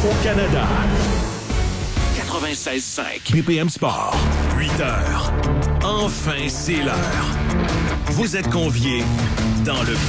au Canada. 96.5 BPM Sport, 8 heures. Enfin, c'est l'heure. Vous êtes conviés dans le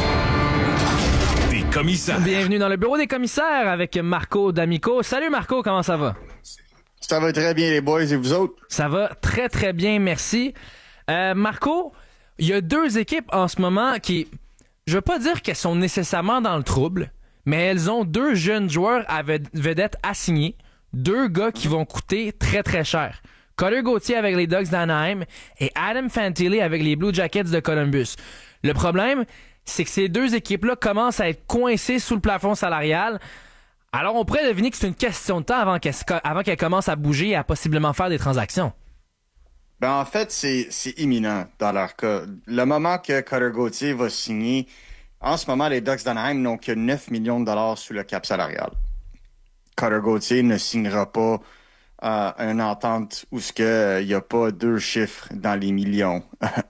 bureau des commissaires. Bienvenue dans le bureau des commissaires avec Marco D'Amico. Salut Marco, comment ça va? Ça va très bien les boys et vous autres? Ça va très très bien, merci. Marco, il y a deux équipes en ce moment qui, je veux pas dire qu'elles sont nécessairement dans le trouble, mais elles ont deux jeunes joueurs à vedettes assignées, deux gars qui vont coûter très très cher. Cutter Gauthier avec les Ducks d'Anaheim et Adam Fantilli avec les Blue Jackets de Columbus. Le problème, c'est que ces deux équipes-là commencent à être coincées sous le plafond salarial. Alors on pourrait deviner que c'est une question de temps avant qu'elles commencent à bouger et à possiblement faire des transactions. Ben en fait, c'est imminent dans leur cas. Le moment que Cutter Gauthier va signer, en ce moment, les Ducks d'Anaheim n'ont que 9 millions de dollars sous le cap salarial. Cutter Gauthier ne signera pas une entente où il n'y a pas deux chiffres dans les millions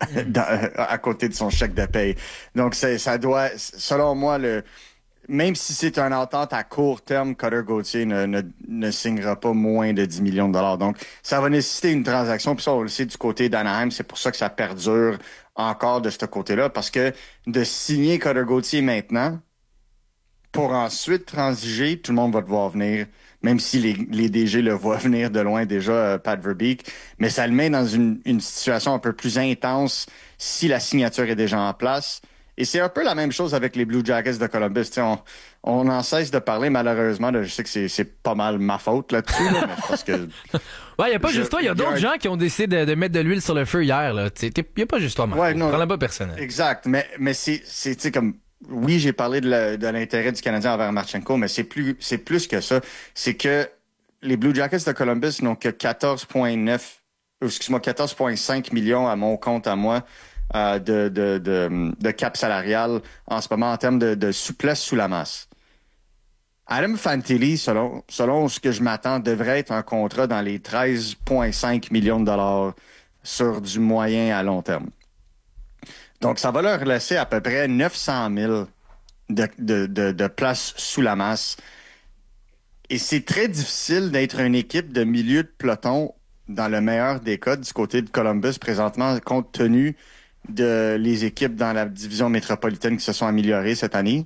à côté de son chèque de paye. Donc, ça doit, selon moi, même si c'est une entente à court terme, Cutter Gauthier ne signera pas moins de 10 millions de dollars. Donc, ça va nécessiter une transaction. Puis ça, on le sait du côté d'Anaheim, c'est pour ça que ça perdure encore de ce côté-là. Parce que de signer Cutter Gauthier maintenant, pour ensuite transiger, tout le monde va te voir venir. Même si les DG le voient venir de loin déjà, Pat Verbeek. Mais ça le met dans une situation un peu plus intense si la signature est déjà en place. Et c'est un peu la même chose avec les Blue Jackets de Columbus. On en cesse de parler, malheureusement. Je sais que c'est pas mal ma faute là-dessus, là, mais parce que... Ouais, il n'y a pas juste toi. Il y a d'autres gens qui ont décidé de mettre de l'huile sur le feu hier. Il n'y a pas juste toi, Marco. Ouais, non, prends-la pas personnel. Exact. Mais c'est comme... Oui, j'ai parlé de l'intérêt du Canadien envers Marchenko, mais c'est plus que ça. C'est que les Blue Jackets de Columbus n'ont que 14,5 millions à mon compte à moi de cap salarial en ce moment en termes de souplesse sous la masse. Adam Fantilli, selon ce que je m'attends, devrait être un contrat dans les 13,5 millions de dollars sur du moyen à long terme. Donc, ça va leur laisser à peu près 900 000 de place sous la masse. Et c'est très difficile d'être une équipe de milieu de peloton dans le meilleur des cas du côté de Columbus présentement, compte tenu de les équipes dans la division métropolitaine qui se sont améliorées cette année.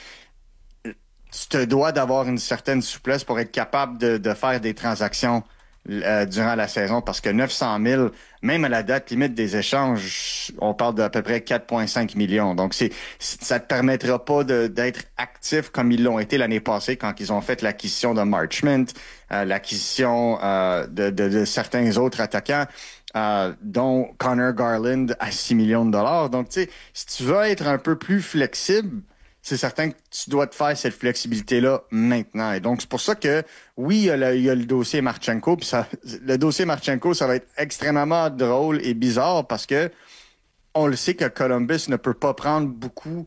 Tu te dois d'avoir une certaine souplesse pour être capable de faire des transactions durant la saison, parce que 900 000, même à la date limite des échanges, on parle d'à peu près 4,5 millions. Donc, ça te permettra pas d'être actif comme ils l'ont été l'année passée quand ils ont fait l'acquisition de Marchment, l'acquisition de certains autres attaquants, dont Connor Garland à 6 millions de dollars. Donc, tu sais, si tu veux être un peu plus flexible, c'est certain que tu dois te faire cette flexibilité-là maintenant. Et donc, c'est pour ça que, oui, il y a le dossier Marchenko. Puis le dossier Marchenko, ça va être extrêmement drôle et bizarre parce que on le sait que Columbus ne peut pas prendre beaucoup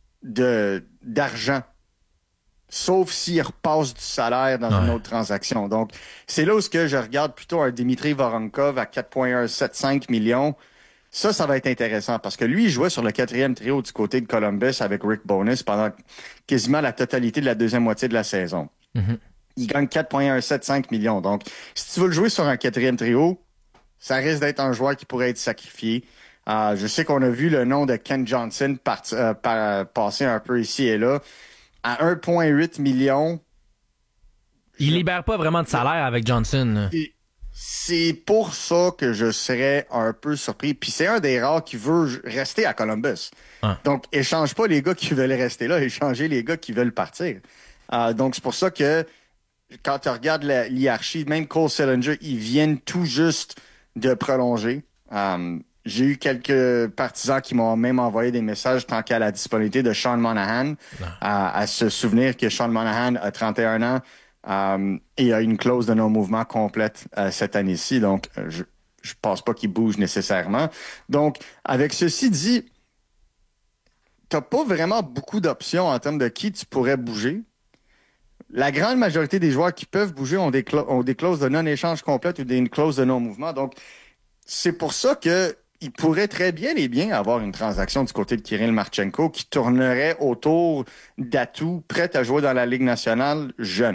d'argent, sauf s'il repasse du salaire dans une autre transaction. Donc, c'est là où je regarde plutôt un Dimitri Voronkov à 4,175 millions. Ça va être intéressant parce que lui, il jouait sur le 4e trio du côté de Columbus avec Rick Bowness pendant quasiment la totalité de la deuxième moitié de la saison. Mm-hmm. Il gagne 4,175 millions. Donc, si tu veux le jouer sur un 4e trio, ça risque d'être un joueur qui pourrait être sacrifié. Je sais qu'on a vu le nom de Ken Johnson passer un peu ici et là. À 1,8 million... Il libère pas vraiment de salaire avec Johnson. C'est pour ça que je serais un peu surpris. Puis c'est un des rares qui veut rester à Columbus. Ah. Donc, échange pas les gars qui veulent rester là, échangez les gars qui veulent partir. Donc, c'est pour ça que quand tu regardes l'hierarchie, même Cole Sillinger, ils viennent tout juste de prolonger. J'ai eu quelques partisans qui m'ont même envoyé des messages tant qu'à la disponibilité de Sean Monahan, à se souvenir que Sean Monahan a 31 ans. Et a une clause de non-mouvement complète cette année-ci. Donc, je pense pas qu'il bouge nécessairement. Donc, avec ceci dit, t'as pas vraiment beaucoup d'options en termes de qui tu pourrais bouger. La grande majorité des joueurs qui peuvent bouger ont des clauses de non-échange complète ou une clause de non-mouvement. Donc, c'est pour ça que il pourrait très bien avoir une transaction du côté de Kirill Marchenko qui tournerait autour d'atouts prêts à jouer dans la Ligue nationale jeune.